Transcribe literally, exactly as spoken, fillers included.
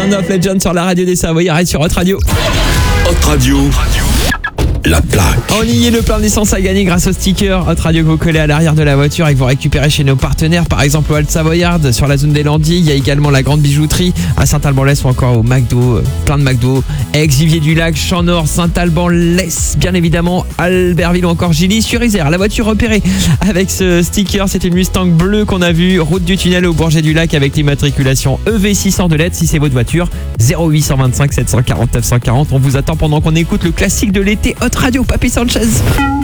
Sound of Legend sur la radio des Savoyards et sur Hot Radio. Hot Radio. La plaque. On y est, le plein d'essence à gagner grâce au sticker Hot Radio que vous collez à l'arrière de la voiture et que vous récupérez chez nos partenaires, par exemple au Halte Savoyard sur la zone des Landiers. Il y a également la Grande Bijouterie à Saint-Alban-l'Est ou encore au McDo, plein de McDo, Aix-Vivier-du-Lac, Champ-Nord, Saint-Alban-l'Est, bien évidemment Albertville ou encore Gilly-sur-Isère. La voiture repérée avec ce sticker, c'est une Mustang bleue qu'on a vue, route du tunnel au Bourget-du-Lac avec l'immatriculation E V six cents de lettres. Si c'est votre voiture, zéro huit cent vingt-cinq sept cent quarante neuf cent quarante. On vous attend pendant qu'on écoute le classique de l'été Hot Radio, Papy Sanchez.